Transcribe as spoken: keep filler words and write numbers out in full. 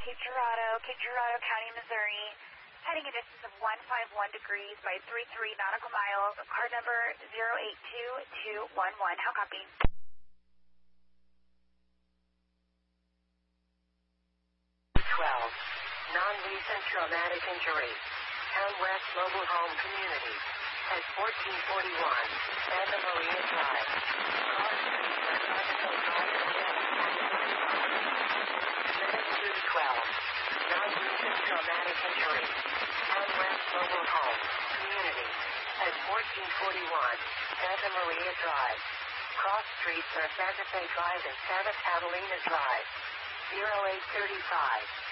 Cape Girardeau, Cape Girardeau County, Missouri, heading a distance of one five one degrees by three three nautical miles, card number zero eight two two one one. How copy? twelve. Non-recent traumatic injury. Town West Mobile Home Community. At fourteen forty-one, Santa Maria Drive. Cross Street, Sargasso Drive, seven two twelve. Non-recent traumatic injury. Town West Mobile Home Community. At fourteen forty-one, Santa Maria Drive. Cross Streets are Santa Fe Drive and Santa Catalina Drive. zero eight thirty-five.